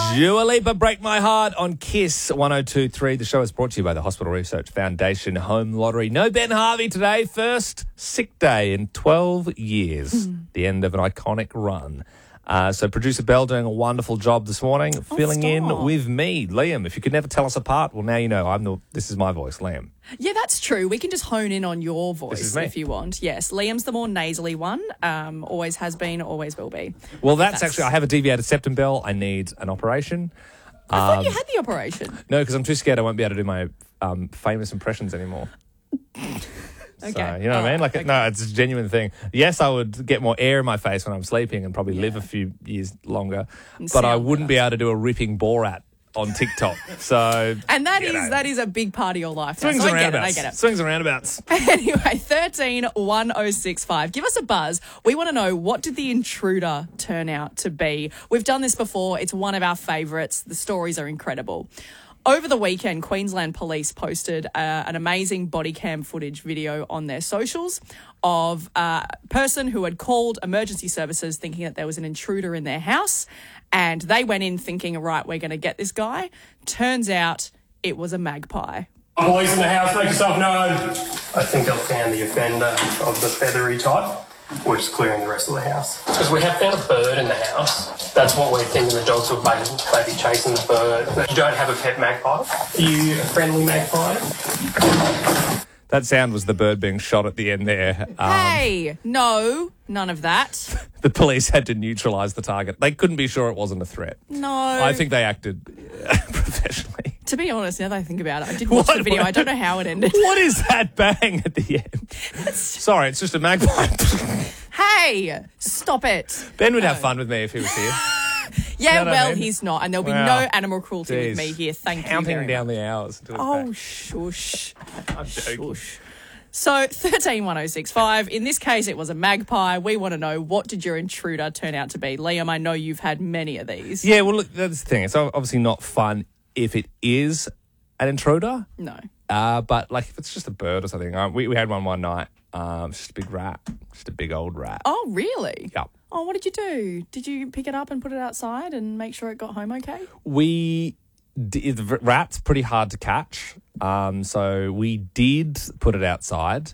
Dua Lipa, Break My Heart on Kiss 102.3. The show is brought to you by the Hospital Research Foundation Home Lottery. No Ben Harvey today. First sick day in 12 years. The end of an iconic run. So producer Belle doing a wonderful job this morning, filling in with me, Liam. If you could never tell us apart, well, now you know this is my voice, Liam. Yeah, that's true. We can just hone in on your voice if you want. Yes, Liam's the more nasally one. Always has been, always will be. Well, that's actually, I have a deviated septum, Belle. I need an operation. I thought you had the operation. No, because I'm too scared I won't be able to do my famous impressions anymore. Okay. So, you know what I mean? Like, no, it's a genuine thing. Yes, I would get more air in my face when I'm sleeping and probably live a few years longer, but I wouldn't be able to do a ripping Borat on TikTok. So, and that is a big part of your life. Swings and roundabouts. I get it. Swings and roundabouts. Anyway, 131065. Give us a buzz. We want to know, what did The Intruder turn out to be? We've done this before. It's one of our favourites. The stories are incredible. Over the weekend, Queensland Police posted an amazing body cam footage video on their socials of a person who had called emergency services thinking that there was an intruder in their house, and they went in thinking, right, we're going to get this guy. Turns out it was a magpie. Police in the house, make yourself known. I think I've found the offender of the feathery type. We're just clearing the rest of the house. Because we have found a bird in the house. That's what we're thinking the dogs would maybe chasing the bird. You don't have a pet magpie? Are you a friendly magpie? That sound was the bird being shot at the end there. Hey, no, none of that. The police had to neutralise the target. They couldn't be sure it wasn't a threat. No. I think they acted professionally. To be honest, now that I think about it, I did watch the video. I don't know how it ended. What is that bang at the end? Sorry, it's just a magpie. Hey, stop it. Ben would have fun with me if he was here. Yeah, You know what I mean? he's not. And there'll be no animal cruelty Jeez. with me here. Thank you Counting very down much. the hours. Until it's Oh, back. shush. I'm joking. Shush. So, 131065. In this case, it was a magpie. We want to know, what did your intruder turn out to be? Liam, I know you've had many of these. Yeah, well, look, that's the thing. It's obviously not fun if it is an intruder. No. But, like, if it's just a bird or something. We had one night. It's just a big rat. Just a big old rat. Oh, really? Yep. Oh, what did you do? Did you pick it up and put it outside and make sure it got home okay? The rat's pretty hard to catch. So we did put it outside.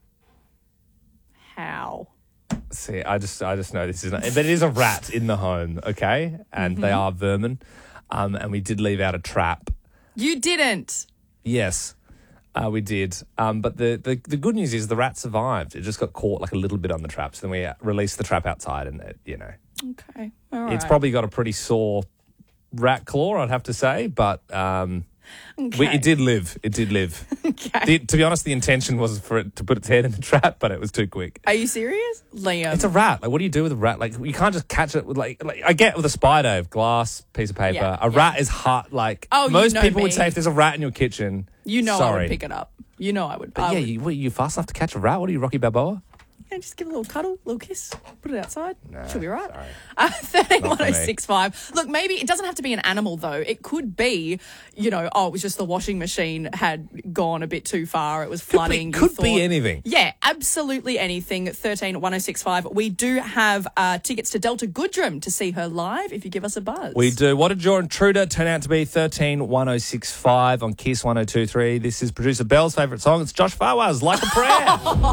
How? See, I just know this is not, but it is a rat in the home, okay? And they are vermin. And we did leave out a trap. You didn't. Yes, we did. But the good news is the rat survived. It just got caught like a little bit on the trap. So then we released the trap outside, and Okay. All right. it's probably got a pretty sore rat claw, I'd have to say. But it did live. It did live. Okay. To be honest, the intention was for it to put its head in the trap, but it was too quick. Are you serious? Liam. It's a rat. Like, what do you do with a rat? Like, you can't just catch it with like I get with a spider, glass, piece of paper. Yeah, a rat is hard. Like, Oh, you most know people me. would say if there's a rat in your kitchen, I sorry. would pick it up. You know I would. But you fast enough to catch a rat? What are you, Rocky Balboa? Yeah, just give it a little cuddle, a little kiss, put it outside. No, She'll be right. sorry. 131065. Look, maybe it doesn't have to be an animal, though. It could be, it was just the washing machine had gone a bit too far. It was flooding. Could be anything. Yeah, absolutely anything. 131065. We do have tickets to Delta Goodrem to see her live if you give us a buzz. We do. What did your intruder turn out to be? 131065 on Kiss 102.3. This is producer Belle's favourite song. It's Josh Fawaz, Like a Prayer.